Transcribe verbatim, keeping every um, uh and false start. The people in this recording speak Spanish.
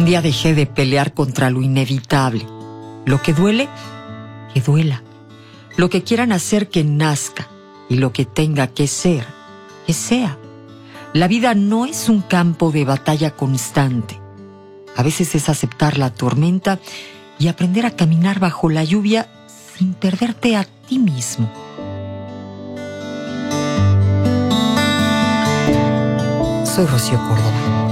Un día dejé de pelear contra lo inevitable. Lo que duele, que duela. Lo que quieran hacer, que nazca. Y lo que tenga que ser, que sea. La vida no es un campo de batalla constante. A veces es aceptar la tormenta y aprender a caminar bajo la lluvia sin perderte a ti mismo. Soy Rocío Córdoba.